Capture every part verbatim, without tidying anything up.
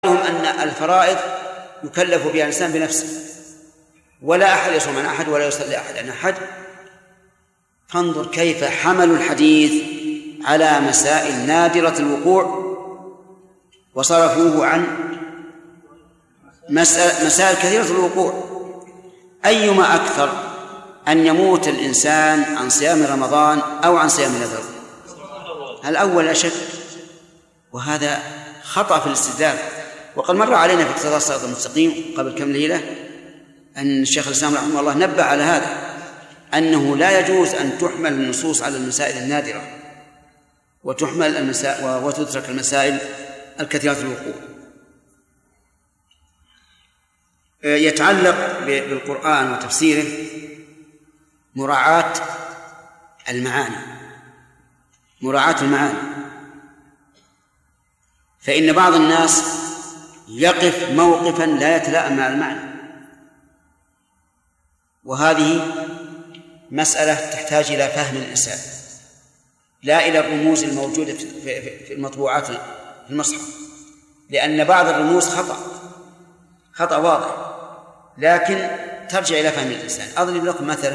لهم أن الفرائض يكلف بها الإنسان بنفسه، ولا أحد يصوم عن أحد ولا يصلي أحد عن أحد. فانظر كيف حملوا الحديث على مسائل نادرة الوقوع وصرفوه عن مسائل كثيرة الوقوع. أيما أكثر، أن يموت الإنسان عن صيام رمضان أو عن صيام نذر؟ الأول أشد، وهذا خطأ في الاستدلال. وقد مر علينا في اقتضاء الصراط المستقيم قبل كم ليلة أن الشيخ الإسلام رحمه الله نبه على هذا، أنه لا يجوز أن تحمل النصوص على المسائل النادرة وتحمل المسائل وتترك المسائل الكثيرة الوقوع. يتعلق بالقرآن وتفسيره مراعاة المعاني مراعاة المعاني فإن بعض الناس يقف موقفا لا يتلائم مع المعنى، وهذه مسألة تحتاج إلى فهم الإنسان لا إلى الرموز الموجودة في المطبوعات في المصحف، لأن بعض الرموز خطأ خطأ واضح، لكن ترجع إلى فهم الإنسان. أضرب لكم مثلا،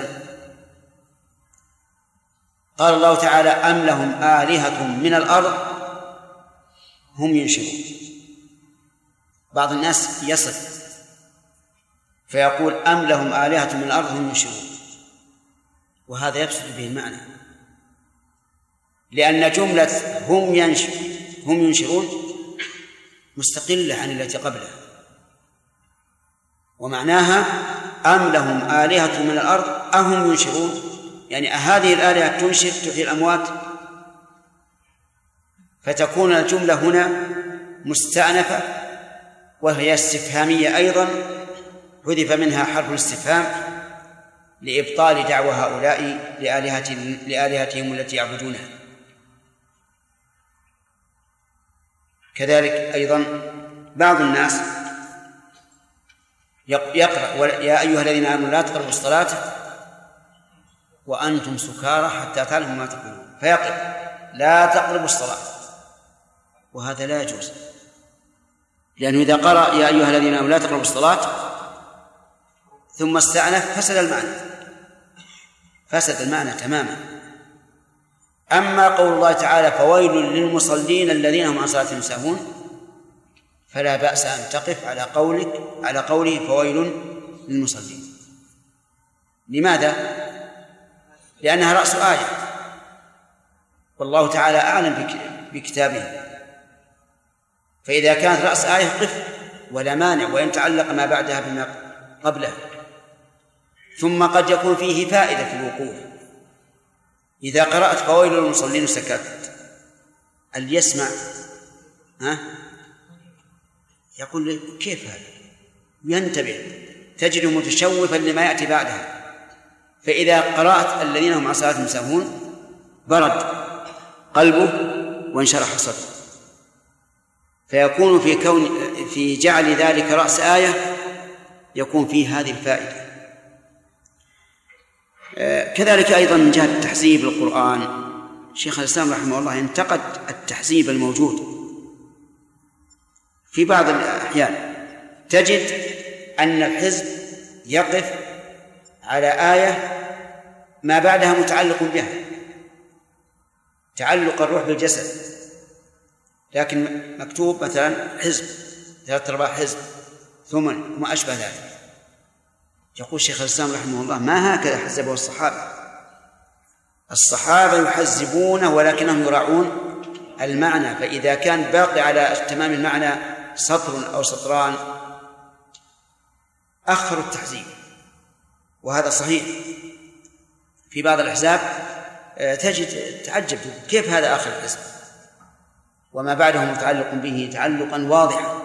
قال الله تعالى: أم لهم آلهة من الأرض هم ينشرون. بعض الناس يصف فيقول: أم لهم آلهة من الأرض هم ينشرون، وهذا يفسد به المعنى، لأن جملة هم ينشر هم ينشرون مستقلة عن التي قبلها، ومعناها أم لهم آلهة من الأرض أهم ينشرون، يعني هذه الآلهة تنشر تحيي الأموات، فتكون الجملة هنا مستأنفة وهي استفهامية أيضا، حذف منها حرف الاستفهام لإبطال دعوى هؤلاء لآلهتهم التي يعبدونها. كذلك أيضا بعض الناس يقرأ: يا أيها الذين آمنوا لا تقربوا الصلاة وأنتم سكارى حتى تعلموا ما تقولون، فيقرأ: لا تقربوا الصلاة، وهذا لا يجوز، لأنه إذا قرأ يا أيها الذين آمنوا لا تقربوا الصلاة ثم استأنف فسد المعنى فسد المعنى تماما. أما قول الله تعالى: فويل للمصلين الذين هم عن صلاتهم ساهون، فلا بأس أن تقف على قولك على قوله فويل للمصلين. لماذا؟ لأنها رأس آية، والله تعالى أعلم بكتابه، فإذا كانت رأس آية قف ولا مانع، وإن تعلق ما بعدها بما قبله. ثم قد يكون فيه فائدة في الوقوف. إذا قرأت فويل للمصلين وسكت، اللي يسمع ها يقول: كيف هذا؟ ينتبه، تجده متشوفا لما يأتي بعدها. فإذا قرأت الذين هم عن صلاتهم ساهون برد قلبه وانشرح صدره، فيكون في كون في جعل ذلك رأس آية يكون فيه هذه الفائدة. كذلك أيضا من جهة تحزيب القرآن، شيخ الإسلام رحمه الله ينتقد التحزيب الموجود في بعض الأحيان. تجد أن الحزب يقف على آية ما بعدها متعلق بها، تعلق الروح بالجسد، لكن مكتوب مثلا حزب ثلاثة أرباع حزب ثمن وما أشبه ذلك. يقول شيخ الإسلام رحمه الله: ما هكذا حزبه الصحابة. الصحابة يحزبونه ولكنهم يراعون المعنى، فإذا كان باقي على تمام المعنى سطر أو سطران أخروا التحزيب، وهذا صحيح. في بعض الأحزاب تجد تعجب كيف هذا آخر الحزب وما بعده متعلق به تعلقا واضحا.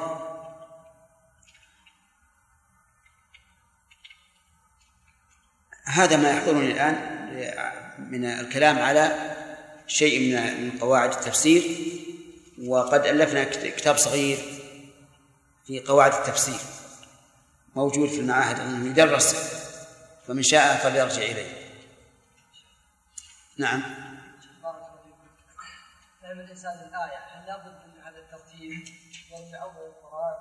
هذا ما يحضرني الآن من الكلام على شيء من قواعد التفسير، وقد ألفنا كتاب صغير في قواعد التفسير موجود في المعاهد أنه يدرس، فمن شاء فليرجع إليه. نعم. فهم الإنسان الآية هل لابد من هذا الترتيب لأن أول القرآن